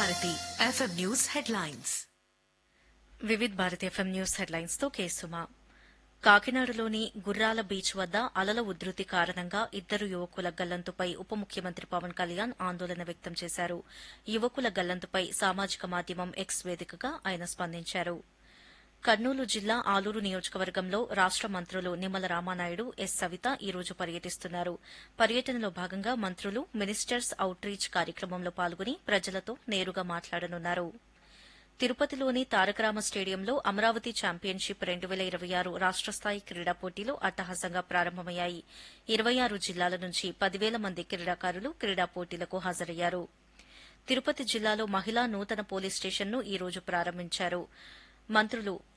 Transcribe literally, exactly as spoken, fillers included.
Bharati FM news headlines. Vividh Bharati FM news headlines తో కేసుమా. కాకినాడలోని గుర్రాల beach వద్ద అలల ఉధృతి కారణంగా ఇద్దరు యువకుల గల్లంతుపై ఉప ముఖ్యమంత్రి పవన్ కళ్యాణ్ ఆందోళన వ్యక్తం చేశారు. యువకుల గల్లంతుపై సామాజిక మాధ్యమం ఎక్స్ వేదికగా ఆయన స్పందించారు. కర్నూలు జిల్లా ఆలూరు నియోజకవర్గంలో రాష్ట మంత్రులు నిమ్మల రామానాయుడు, ఎస్ సవిత ఈ రోజు పర్యటిస్తున్నారు. పర్యటనలో భాగంగా మంత్రులు మినిస్టర్స్ అవుట్ రీచ్ కార్యక్రమంలో పాల్గొని ప్రజలతో నేరుగా మాట్లాడనున్నారు. తిరుపతిలోని తారకరామ స్టేడియంలో అమరావతి ఛాంపియన్షిప్ రెండు పేల ఇరవై ఆరు రాష్ట స్థాయి క్రీడా పోటీలు అట్టహాసంగా ప్రారంభమయ్యాయి. ఇరవై ఆరు జిల్లాల నుంచి పదివేల మంది క్రీడాకారులు క్రీడా పోటీలకు హాజరయ్యారు. తిరుపతి జిల్లాలో మహిళా నూతన పోలీస్ స్టేషన్ను ఈ రోజు ప్రారంభించారు. మంత్రులు